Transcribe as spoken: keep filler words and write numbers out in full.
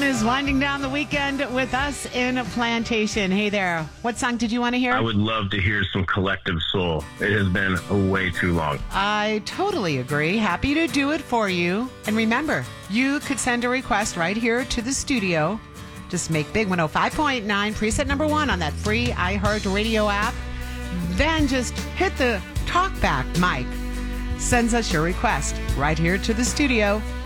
is winding down the weekend with us in Plantation. Hey there. What song did you want to hear? I would love to hear some Collective Soul. It has been way too long. I totally agree. Happy to do it for you. And remember, you could send a request right here to the studio. Just make Big one oh five point nine preset number one on that free iHeartRadio app. Then just hit the talkback mic. Sends us your request right here to the studio.